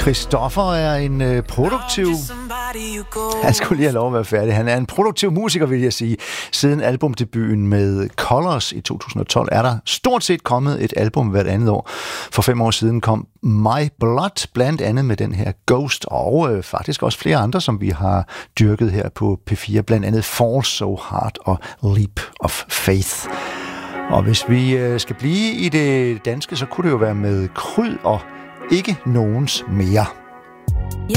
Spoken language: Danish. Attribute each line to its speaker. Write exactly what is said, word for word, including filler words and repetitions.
Speaker 1: Christoffer er en øh, produktiv... Han skulle lige have lov at være færdig. Han er en produktiv musiker, vil jeg sige. Siden albumdebuten med Colors i to tusind og tolv er der stort set kommet et album hvert andet år. For fem år siden kom My Blood, blandt andet med den her Ghost, og øh, faktisk også flere andre, som vi har dyrket her på P fire. Blandt andet Fall So Hard og Leap of Faith. Og hvis vi øh, skal blive i det danske, så kunne det jo være med Kryd og Ikke Nogens Mere.
Speaker 2: Jeg